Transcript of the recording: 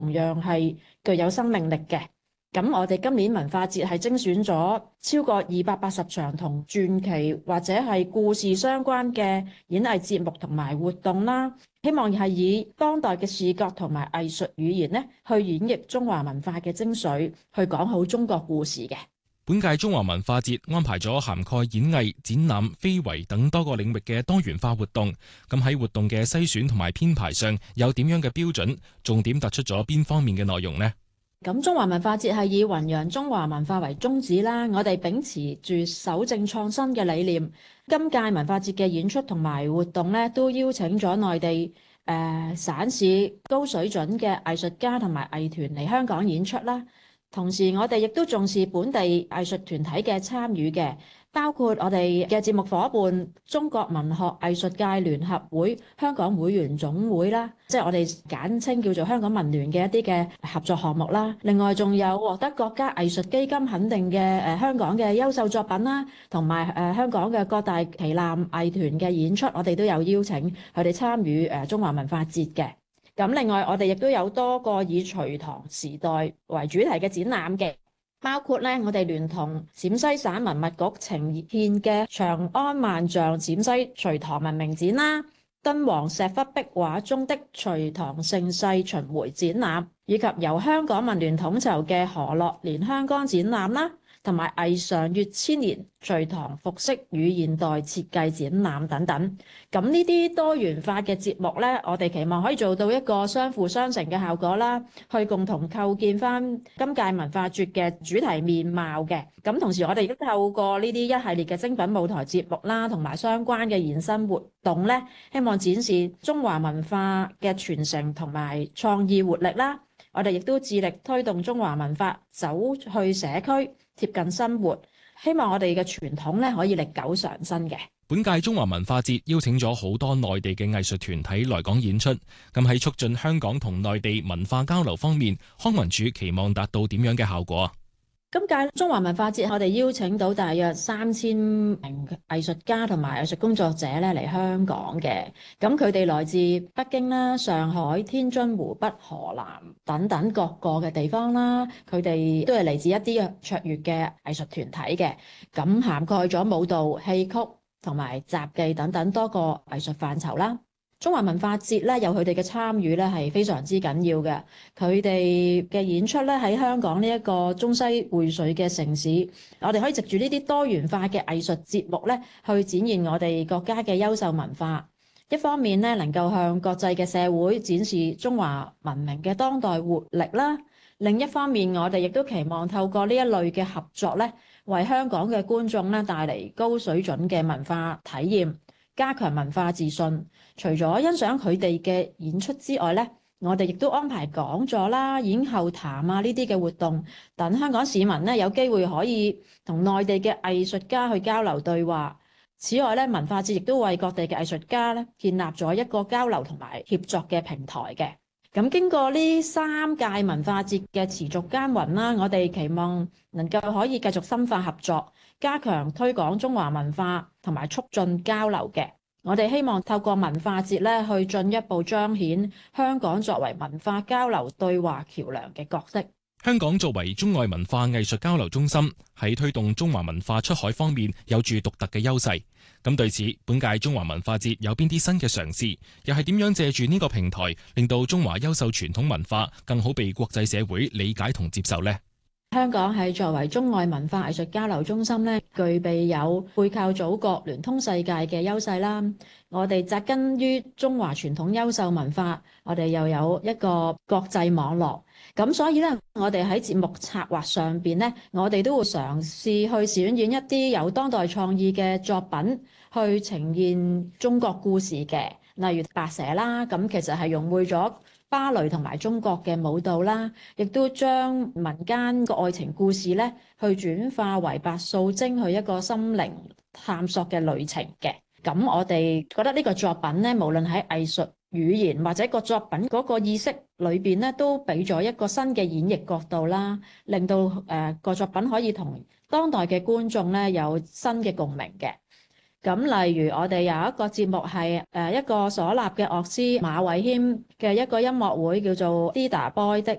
同樣係具有生命力嘅。咁我哋今年文化節係精選咗超過280場同傳奇或者係故事相關嘅演藝節目同埋活動啦，希望係以當代嘅視覺同埋藝術語言咧，去演繹中華文化嘅精髓，去講好中國故事嘅。 本屆中華文化節安排咗涵蓋演藝、展覽、非遺等多個領域嘅多元化活動。咁喺活動嘅篩選同埋編排上有點樣嘅標準？重點突出咗邊方面嘅內容呢？ 咁中華文化節係以弘揚中華文化為宗旨啦，我哋秉持住守正創新嘅理念。今屆文化節嘅演出同埋活動咧，都邀請咗內地省市高水準嘅藝術家同埋藝團嚟香港演出啦。同時，我哋亦都重視本地藝術團體嘅參與嘅，包括我哋嘅節目夥伴中國文學藝術界聯合會香港會員總會啦，即係我哋簡稱叫做香港文聯嘅一啲嘅合作項目啦。另外仲有獲得國家藝術基金肯定嘅香港嘅優秀作品啦，同埋香港嘅各大旗艦藝團嘅演出，我哋都有邀請佢哋參與中華文化節嘅。咁另外，我哋亦都有多個以隋唐時代為主題嘅展覽嘅，包括咧我哋聯同陝西省文物局呈獻嘅長安萬象陝西隋唐文明展啦，敦煌石窟壁畫中的隋唐盛世巡迴展覽，以及由香港文聯統籌嘅河洛連香江展覽啦，同埋藝常粵千年隋唐服飾與現代設計展覽等等。咁呢啲多元化嘅節目咧，我哋期望可以做到一個相輔相成嘅效果啦，去共同構建翻今屆文化節嘅主題面貌嘅。咁同時我哋亦都透過呢啲一系列嘅精品舞台節目啦，同埋相關嘅延伸活動咧，希望展示中華文化嘅傳承同埋創意活力啦。我哋亦都致力推動中華文化走去社區，貼近生活，希望我哋嘅傳統咧可以歷久常新嘅。 本屆中華文化節邀請咗好多內地嘅藝術團體來港演出，咁喺促進香港同內地文化交流方面，康文署期望達到點樣嘅效果？ 今屆中華文化節，我哋邀請到大約3000名藝術家同埋藝術工作者咧嚟香港嘅。咁佢哋來自北京啦、上海、天津、湖北、河南等等各個嘅地方啦。佢哋都係嚟自一啲卓越嘅藝術團體嘅。咁涵蓋咗舞蹈、戲曲同埋雜技等等多個藝術範疇啦。中華文化節咧有佢哋嘅參與咧係非常之緊要嘅，佢哋嘅演出咧喺香港呢一個中西薈萃嘅城市，我哋可以藉住呢啲多元化嘅藝術節目咧，去展現我哋國家嘅優秀文化。一方面咧能夠向國際嘅社會展示中華文明嘅當代活力啦，另一方面我哋亦都期望透過呢一類嘅合作咧，為香港嘅觀眾咧帶嚟高水準嘅文化體驗，加強文化自信。除咗欣賞佢哋嘅演出之外咧，我哋亦都安排講座啦、演後談啊呢啲嘅活動，等香港市民咧有機會可以同內地嘅藝術家去交流對話。此外咧，文化節亦都為各地嘅藝術家咧建立咗一個交流同埋協作嘅平台嘅。咁經過呢3屆文化節嘅持續耕耘啦，我哋期望能夠可以繼續深化合作，加強推廣中華文化同埋促進交流嘅。我哋希望透過文化節咧，去進一步彰顯香港作為文化交流對話橋梁嘅角色。 香港作為中外文化藝術交流中心，喺推動中華文化出海方面有住獨特嘅優勢。咁對此，本屆中華文化節有邊啲新嘅嘗試，又係點樣借住呢個平台，令到中華優秀傳統文化更好被國際社會理解同接受呢？ 香港係作為中外文化藝術交流中心咧，具備有背靠祖國、聯通世界嘅優勢啦。我哋紮根於中華傳統優秀文化，我哋又有一個國際網絡。咁所以咧，我哋喺節目策劃上邊咧，我哋都會嘗試去選演一啲有當代創意嘅作品，去呈現中國故事嘅，例如白蛇啦。咁其實係融匯咗芭蕾同埋中國嘅舞蹈啦，亦都將民間個愛情故事咧，去轉化為白素貞去一個心靈探索嘅旅程嘅。咁我哋覺得呢個作品咧，無論喺藝術語言或者個作品嗰個意識裏邊咧，都俾咗一個新嘅演繹角度啦，令到個作品可以同當代嘅觀眾咧有新嘅共鳴嘅。 咁例如我哋有一個節目係一個嗩吶嘅樂師馬偉謙嘅一個音樂會，叫做 Dida Boy 的